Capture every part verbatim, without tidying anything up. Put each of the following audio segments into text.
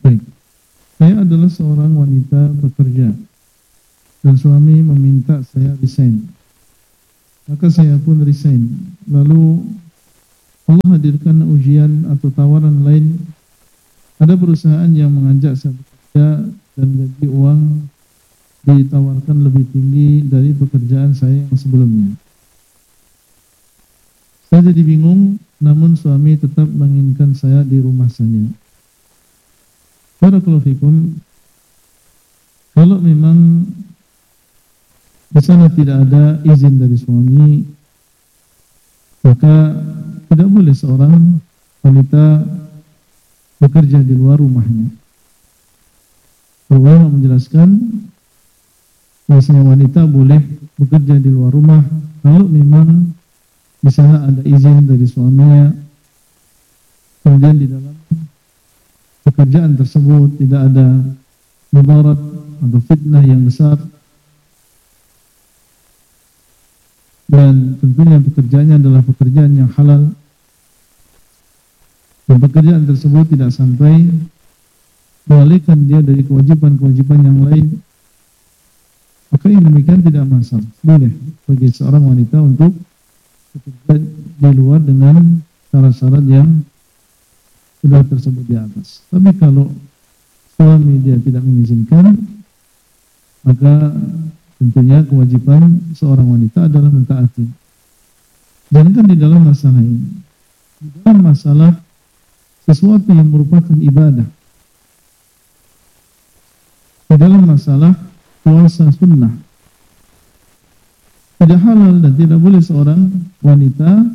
Baik, saya adalah seorang wanita bekerja dan suami meminta saya resign. Maka saya pun resign. Lalu Allah hadirkan ujian atau tawaran lain. Ada perusahaan yang mengajak saya bekerja dan gaji uang ditawarkan lebih tinggi dari pekerjaan saya yang sebelumnya. Saya jadi bingung, namun suami tetap menginginkan saya di rumah saja. Barakallahu fikum. Kalau memang di sana tidak ada izin dari suami, maka tidak boleh seorang wanita bekerja di luar rumahnya. Ulama menjelaskan bahwasanya wanita boleh bekerja di luar rumah kalau memang di sana ada izin dari suaminya, kemudian di dalam pekerjaan tersebut tidak ada mudarat atau fitnah yang besar, dan tentunya pekerjaannya adalah pekerjaan yang halal, dan pekerjaan tersebut tidak sampai mengalihkan dia dari kewajiban-kewajiban yang lain, maka yang demikian tidak masalah. Boleh bagi seorang wanita untuk bekerja di luar dengan syarat-syarat yang sudah tersebut di atas. Tapi kalau suami dia tidak mengizinkan, maka tentunya kewajiban seorang wanita adalah mentaati. Jangan di dalam masalah ini, di dalam masalah sesuatu yang merupakan ibadah, di dalam masalah puasa sunnah, tidak halal dan tidak boleh seorang wanita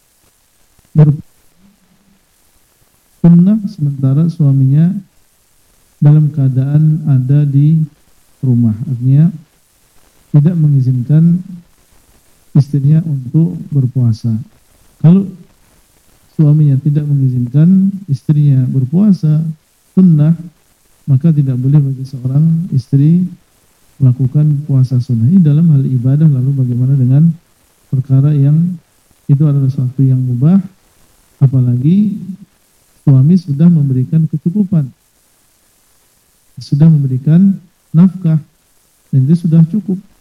bersunnah sementara suaminya dalam keadaan ada di rumah. Artinya tidak mengizinkan istrinya untuk berpuasa. Kalau suaminya tidak mengizinkan istrinya berpuasa sunnah, maka tidak boleh bagi seorang istri melakukan puasa sunnah. Ini dalam hal ibadah. Lalu bagaimana dengan perkara yang itu adalah sesuatu yang mubah, apalagi suami sudah memberikan kecukupan, sudah memberikan nafkah, dan itu sudah cukup.